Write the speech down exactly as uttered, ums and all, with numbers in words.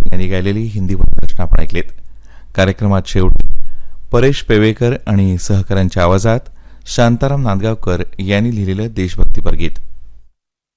यांनी गायलेली हिंदी रचना आपण ऐकलीत. कार्यक्रमात शेवटी परेश पेवेकर आणि सहकाऱ्यांच्या आवाजात शांताराम नांदगावकर यांनी लिहिलेलं देशभक्तीपर गीत.